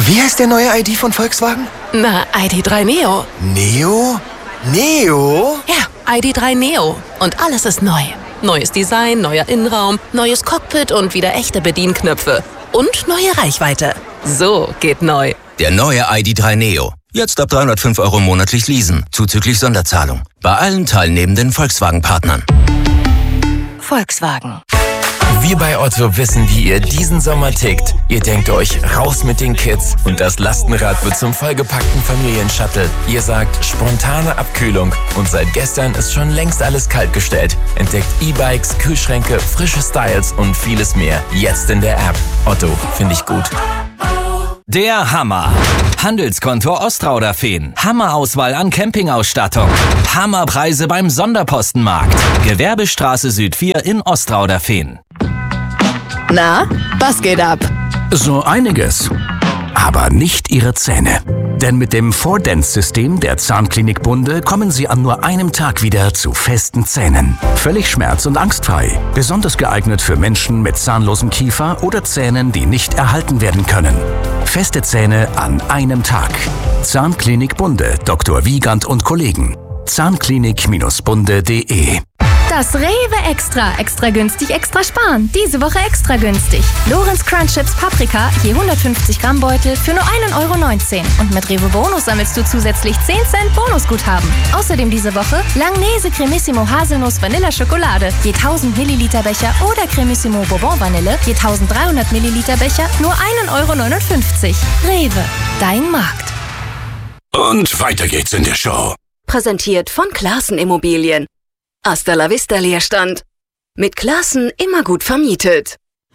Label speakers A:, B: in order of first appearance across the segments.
A: Wie heißt der neue ID von Volkswagen?
B: Na, ID.3 Neo.
A: Neo? Neo?
B: Ja, ID.3 Neo. Und alles ist neu. Neues Design, neuer Innenraum, neues Cockpit und wieder echte Bedienknöpfe. Und neue Reichweite. So geht neu.
C: Der neue ID.3 Neo. Jetzt ab 305 € monatlich leasen, zuzüglich Sonderzahlung. Bei allen teilnehmenden Volkswagen-Partnern.
B: Volkswagen.
D: Wir bei Otto wissen, wie ihr diesen Sommer tickt. Ihr denkt euch, raus mit den Kids und das Lastenrad wird zum vollgepackten Familienshuttle. Ihr sagt, spontane Abkühlung und seit gestern ist schon längst alles kaltgestellt. Entdeckt E-Bikes, Kühlschränke, frische Styles und vieles mehr. Jetzt in der App. Otto, finde ich gut.
E: Der Hammer. Handelskonto Ostrauderfehn. Hammerauswahl an Campingausstattung. Hammerpreise beim Sonderpostenmarkt. Gewerbestraße Süd 4 in Ostrauderfehn.
B: Na, was geht ab?
F: So einiges. Aber nicht Ihre Zähne. Denn mit dem 4Dents-System der Zahnklinik Bunde kommen Sie an nur einem Tag wieder zu festen Zähnen. Völlig schmerz- und angstfrei. Besonders geeignet für Menschen mit zahnlosem Kiefer oder Zähnen, die nicht erhalten werden können. Feste Zähne an einem Tag. Zahnklinik Bunde, Dr. Wiegand und Kollegen. Zahnklinik-bunde.de.
G: Das Rewe Extra. Extra günstig, extra sparen. Diese Woche extra günstig. Lorenz Crunch Chips Paprika, je 150 Gramm Beutel für nur 1,19 €. Und mit Rewe Bonus sammelst du zusätzlich 10 Cent Bonusguthaben. Außerdem diese Woche Langnese Cremissimo Haselnuss Vanilla Schokolade, je 1000 Milliliter Becher oder Cremissimo Bourbon Vanille, je 1300 Milliliter Becher, nur 1,59 €. Rewe, dein Markt.
F: Und weiter geht's in der Show.
H: Präsentiert von Classen Immobilien. Hasta la vista Leerstand. Mit Classen immer gut vermietet.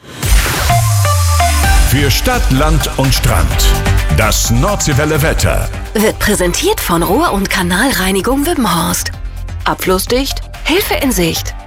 F: Für Stadt, Land und Strand. Das Nordseewelle Wetter.
H: Wird präsentiert von Rohr- und Kanalreinigung Wippenhorst. Abflussdicht, Hilfe in Sicht.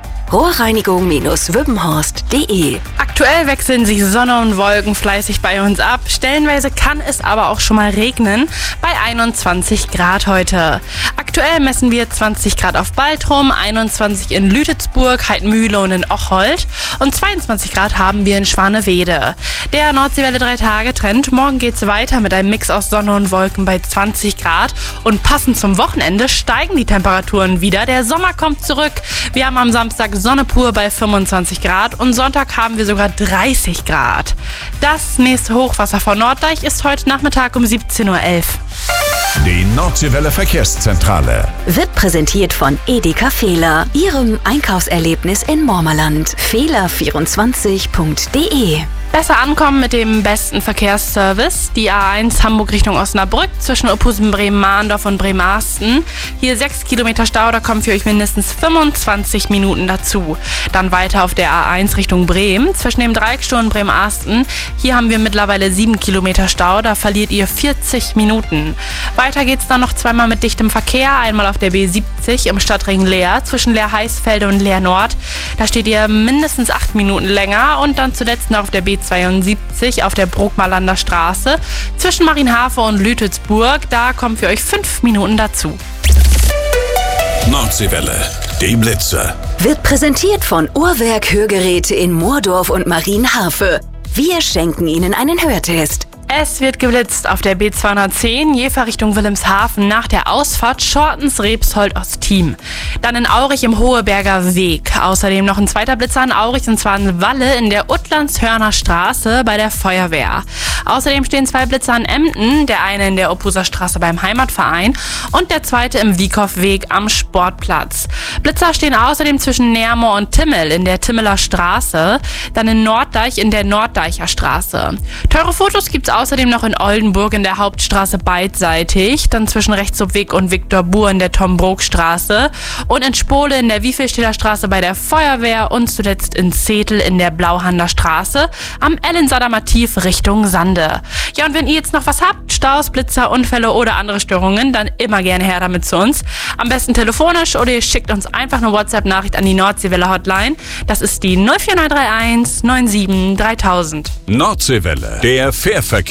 H: Rohrreinigung-wippenhorst.de.
I: Aktuell wechseln sich Sonne und Wolken fleißig bei uns ab. Stellenweise kann es aber auch schon mal regnen bei 21 Grad heute. Aktuell messen wir 20 Grad auf Baltrum, 21 in Lütetsburg, Heidmühle und in Ocholt und 22 Grad haben wir in Schwanewede. Der Nordseewelle 3-Tage-Trend. Morgen geht's weiter mit einem Mix aus Sonne und Wolken bei 20 Grad und passend zum Wochenende steigen die Temperaturen wieder. Der Sommer kommt zurück. Wir haben am Samstag Sonne pur bei 25 Grad und Sonntag haben wir sogar 30 Grad. Das nächste Hochwasser vor Norddeich ist heute Nachmittag um 17:11 Uhr.
F: Die Nordseewelle Verkehrszentrale.
H: Wird präsentiert von Edeka Fehler, Ihrem Einkaufserlebnis in Mormerland. Fehler24.de.
I: Besser ankommen mit dem besten Verkehrsservice. Die A1 Hamburg Richtung Osnabrück zwischen Ophusen, Bremen-Mahndorf und Bremerhaven. Hier 6 Kilometer Stau, da kommen für euch mindestens 25 Minuten dazu. Dann weiter auf der A1 Richtung Bremen zwischen dem Dreieckstor und Bremerhaven. Hier haben wir mittlerweile 7 Kilometer Stau, da verliert ihr 40 Minuten. Weiter geht's dann noch zweimal mit dichtem Verkehr. Einmal auf der B70 im Stadtring Leer zwischen Leer-Heißfelde und Leer-Nord. Da steht ihr mindestens 8 Minuten länger. Und dann zuletzt noch auf der B72 auf der Bruckmalander Straße zwischen Marienhafe und Lütetsburg. Da kommen für euch 5 Minuten dazu.
F: Nordseewelle, die Blitze.
H: Wird präsentiert von Uhrwerk Hörgeräte in Moordorf und Marienhafe. Wir schenken Ihnen einen Hörtest.
I: Es wird geblitzt auf der B210, Jever Richtung Wilhelmshaven nach der Ausfahrt Schortens-Rebsold-Osttiem. Dann in Aurich im Hoheberger Weg. Außerdem noch ein zweiter Blitzer in Aurich und zwar in Walle in der Uttlandshörner Straße bei der Feuerwehr. Außerdem stehen 2 Blitzer in Emden, der eine in der Ophuser Straße beim Heimatverein und der zweite im Wiekhoffweg am Sportplatz. Blitzer stehen außerdem zwischen Nermoor und Timmel in der Timmeler Straße, dann in Norddeich in der Norddeicher Straße. Teure Fotos gibt's außerdem noch in Oldenburg in der Hauptstraße beidseitig, dann zwischen Rechtshofweg und Viktor Buhr in der Tom-Brok-Straße und in Spole in der Wiefelstädter Straße bei der Feuerwehr und zuletzt in Zetel in der Blauhander Straße am Ellensader Tief Richtung Sande. Ja, und wenn ihr jetzt noch was habt, Staus, Blitzer, Unfälle oder andere Störungen, dann immer gerne her damit zu uns. Am besten telefonisch oder ihr schickt uns einfach eine WhatsApp-Nachricht an die Nordseewelle Hotline. Das ist die 04931 97 3000.
F: Nordseewelle, der Fährverkehr.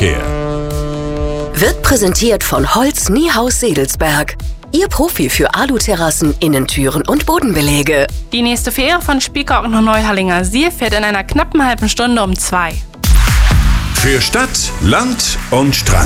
H: Wird präsentiert von Holz Niehaus Sedelsberg. Ihr Profi für Aluterrassen, Innentüren und Bodenbeläge.
I: Die nächste Fähre von Spiekeroog nach Neuhallinger See fährt in einer knappen halben Stunde um 2.
F: Für Stadt, Land und Strand.